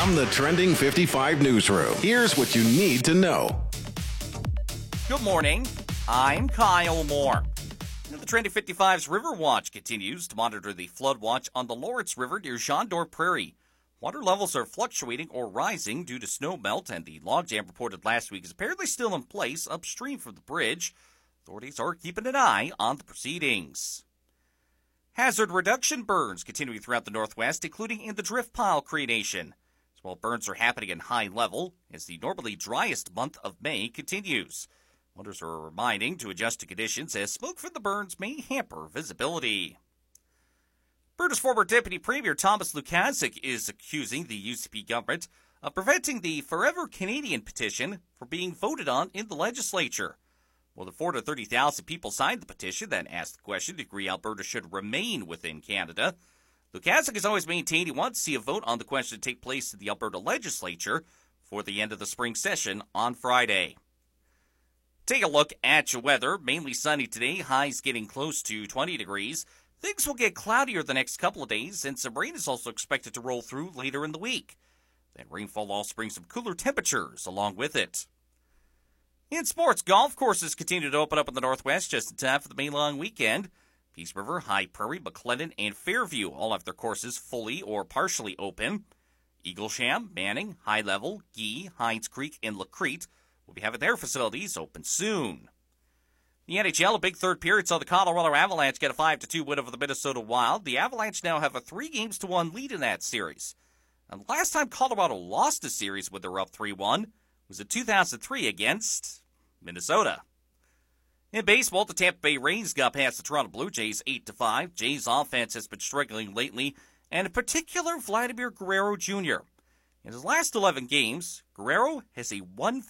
From the Trending 55 newsroom, here's what you need to know. Good morning. I'm Kyle Moore. The Trending 55's River Watch continues to monitor the flood watch on the Lawrence River near Jean D'Or Prairie. Water levels are fluctuating or rising due to snow melt, and the logjam reported last week is apparently still in place upstream from the bridge. Authorities are keeping an eye on the proceedings. Hazard reduction burns continuing throughout the Northwest, including in the drift pile Cree Nation. While burns are happening at high level as the normally driest month of May continues. Hunters are reminding to adjust to conditions as smoke from the burns may hamper visibility. Alberta's former Deputy Premier Thomas Lukaszuk is accusing the UCP government of preventing the Forever Canadian petition from being voted on in the legislature. More than 430,000 people signed the petition that asked the question to agree Alberta should remain within Canada. Lukaszuk has always maintained he wants to see a vote on the question to take place in the Alberta legislature for the end of the spring session on Friday. Take a look at your weather. Mainly sunny today, highs getting close to 20 degrees. Things will get cloudier the next couple of days, and some rain is also expected to roll through later in the week. That rainfall also brings some cooler temperatures along with it. In sports, golf courses continue to open up in the Northwest just in time for the May long weekend. Peace River, High Prairie, McLennan, and Fairview all have their courses fully or partially open. Eaglesham, Manning, High Level, Gee, Hines Creek, and Lacrete will be having their facilities open soon. The NHL, a big third period, saw the Colorado Avalanche get a 5-2 win over the Minnesota Wild. The Avalanche now have a 3-1 lead in that series. And the last time Colorado lost a series when they were up 3-1 was in 2003 against Minnesota. In baseball, the Tampa Bay Rays got past the Toronto Blue Jays 8-5. Jays' offense has been struggling lately, and in particular, Vladimir Guerrero Jr. In his last 11 games, Guerrero has a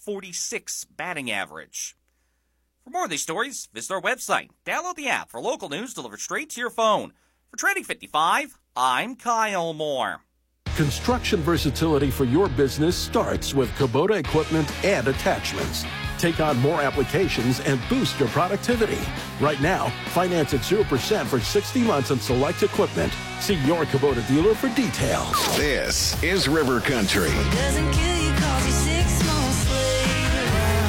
146 batting average. For more of these stories, visit our website. Download the app for local news delivered straight to your phone. For Trending 55, I'm Kyle Moore. Construction versatility for your business starts with Kubota equipment and attachments. Take on more applications and boost your productivity. Right now, finance at 0% for 60 months on select equipment. See your Kubota dealer for details. This is River Country. Doesn't kill you 'cause you're 6 months later.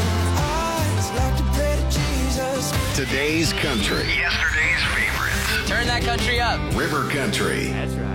Eyes like to pray to Jesus. Today's country. Yesterday's favorites. Turn that country up. River Country. That's right.